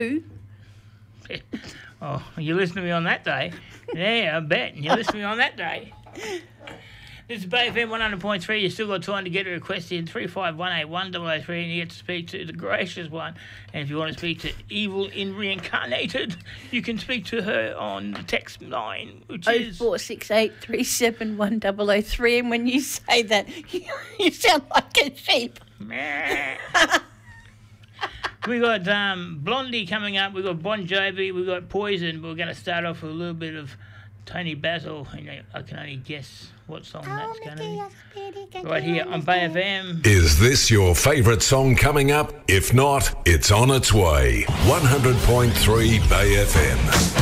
Oh, you listened to me on that day. Yeah, I bet. You listened to me on that day. This is Bay FM 100.3. You still got time to get a request in 35181003, and you get to speak to the gracious one. And if you want to speak to Evil in Reincarnated, you can speak to her on the text line, which is 0468371003. And when you say that, you sound like a sheep. We got Blondie coming up. We got Bon Jovi. We got Poison. We're going to start off with a little bit of Tony Basil. I can only guess what song that's going to be. Right here on Bay FM. Is this your favourite song coming up? If not, it's on its way. 100.3 Bay FM.